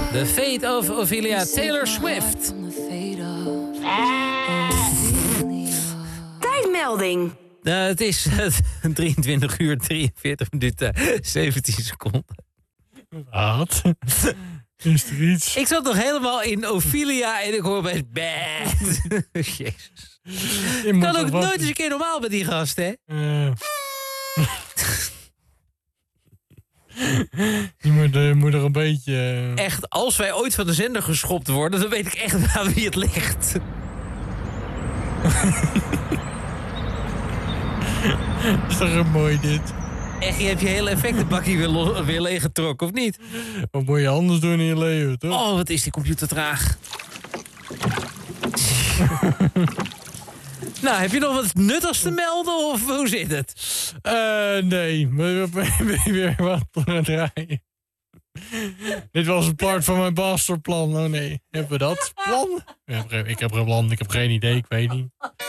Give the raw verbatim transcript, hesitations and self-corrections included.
The Fate of Ophelia, Taylor Swift. Tijdmelding. Uh, het is uh, drieëntwintig uur, drieënveertig minuten, zeventien seconden. Wat? Is er iets? Ik zat nog helemaal in Ophelia en ik hoor bij bad. Jezus. Ik kan ook nooit eens een keer normaal met die gast, hè? Uh. Je moet, uh, moet er een beetje... Uh... Echt, als wij ooit van de zender geschopt worden, dan weet ik echt aan wie het ligt. Is toch een mooi dit? Echt, je hebt je hele effectenbakje weer, weer leeggetrokken, of niet? Wat moet je anders doen in je leven, toch? Oh, wat is die computer traag. Nou, heb je nog wat nuttigs te melden, of hoe zit het? Uh, nee, we ben weer wat draaien. Dit was een part van mijn masterplan. Oh nee, hebben we dat plan? Ik heb, ik heb geen plan, ik heb geen idee, ik weet niet.